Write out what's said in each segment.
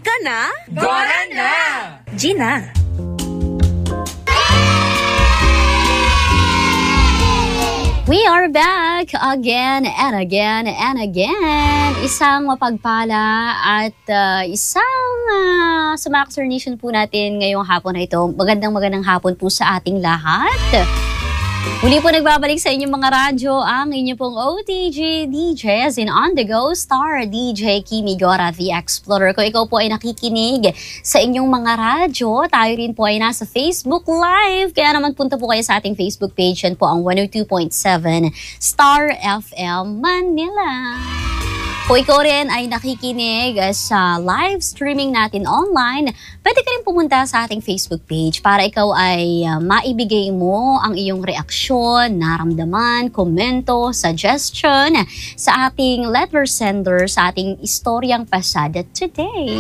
Ready ka na? Gora na! Gina. We are back again and again and again. Isang mapagpala at isang sa mga Kastar Nation po natin ngayong hapon na ito. Magandang hapon po sa ating lahat. Muli po nagbabalik sa inyong mga radyo ang inyong pong OTG DJs in On The Go Star DJ Kimi Gora The Explorer. Kung ikaw po ay nakikinig sa inyong mga radyo, tayo rin po ay nasa Facebook Live. Kaya naman punta po kayo sa ating Facebook page. Yan po ang 102.7 Star FM Manila. Kung ikaw rin ay nakikinig sa live streaming natin online, pwede ka rin pumunta sa ating Facebook page para ikaw ay maibigay mo ang iyong reaksyon, naramdaman, komento, suggestion sa ating letter sender sa ating Istoryang Pasada today.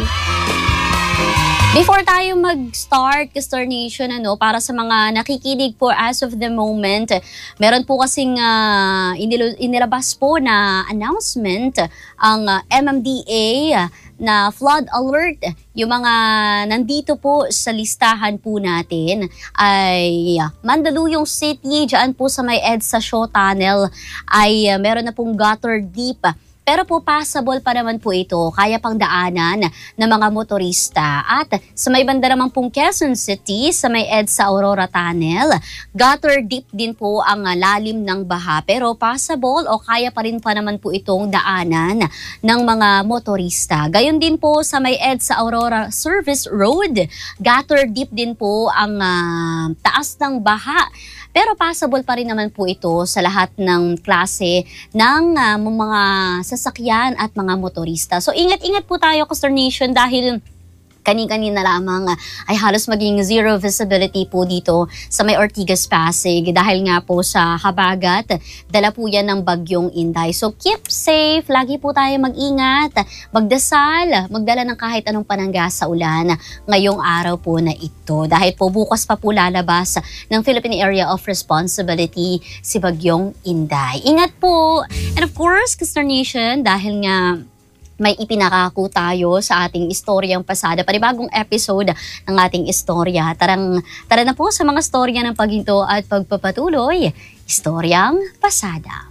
Before tayo mag-start, Kastar Nation, para sa mga nakikinig po as of the moment, meron po kasing inilabas po na announcement ang MMDA na flood alert. Yung mga nandito po sa listahan po natin ay Mandaluyong City, dyan po sa may EDSA Shaw Tunnel ay meron na pong gutter deep. Pero po passable pa naman po ito, kaya pang daanan ng mga motorista. At sa may banda naman pong Quezon City, sa may EDSA Aurora Tunnel, gutter deep din po ang lalim ng baha. Pero passable o kaya pa rin pa naman po itong daanan ng mga motorista. Gayon din po sa may EDSA Aurora Service Road, gutter deep din po ang taas ng baha. Pero possible pa rin naman po ito sa lahat ng klase ng mga sasakyan at mga motorista. So ingat-ingat po tayo, Kastar Nation, dahil kani-kanina lamang ay halos maging zero visibility po dito sa may Ortigas Pasig dahil nga po sa habagat, dala po yan ng bagyong Inday. So keep safe, lagi po tayo mag-ingat, magdasal, magdala ng kahit anong panangga sa ulan ngayong araw po na ito. Dahil po bukas pa po lalabas ng Philippine Area of Responsibility si bagyong Inday. Ingat po! And of course, Kastar Nation, dahil nga may ipinakako tayo sa ating Istoryang Pasada, panibagong episode ng ating istorya. Tara na po sa mga storya ng paghinto at pagpapatuloy. Istoryang Pasada.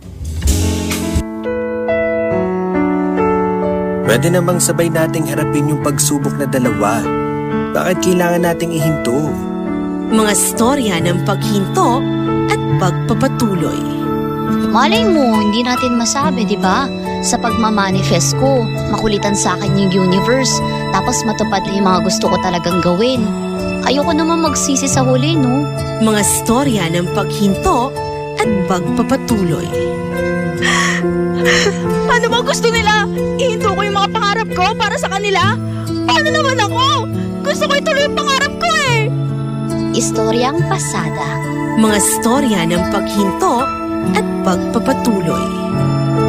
Pwede namang sabay nating harapin yung pagsubok na dalawa. Bakit kailangan nating ihinto? Mga storya ng paghinto at pagpapatuloy. Malay mo, hindi natin masabi, di ba? Sa pagmamanifest ko, makulitan sa akin yung universe, tapos matupad na yung mga gusto ko talagang gawin. Ayoko naman magsisi sa huli, no? Mga storya ng paghinto at pagpapatuloy. Ano ba gusto nila? Ihinto ko yung mga pangarap ko para sa kanila? Paano naman ako? Gusto ko ituloy yung pangarap ko eh! Istoryang Pasada. Mga storya ng paghinto at pagpapatuloy.